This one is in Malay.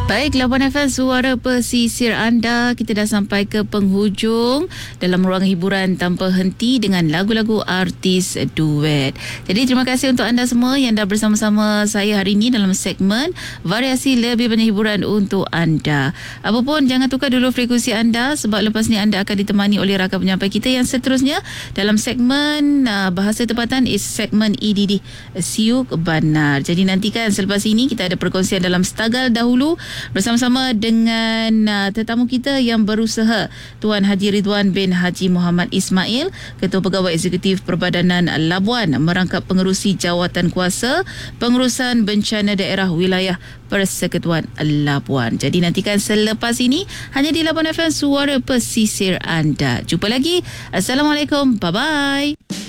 Baik, Labuan FM Suara Pesisir anda. Kita dah sampai ke penghujung dalam ruang hiburan tanpa henti dengan lagu-lagu artis duet. Jadi terima kasih untuk anda semua yang dah bersama-sama saya hari ini dalam segmen variasi lebih banyak hiburan untuk anda. Apapun, jangan tukar dulu frekuensi anda sebab lepas ni anda akan ditemani oleh rakan penyampai kita yang seterusnya dalam segmen bahasa tempatan is segmen EDD Siuk Banar. Jadi nantikan selepas ini kita ada perkongsian dalam Setagal Dahulu bersama-sama dengan tetamu kita yang berusaha, Tuan Haji Ridwan bin Haji Muhammad Ismail, Ketua Pegawai Eksekutif Perbadanan Labuan, merangkap pengerusi jawatan kuasa pengurusan bencana daerah wilayah Persekutuan Labuan. Jadi nantikan selepas ini hanya di Labuan FM Suara Pesisir anda. Jumpa lagi. Assalamualaikum. Bye-bye.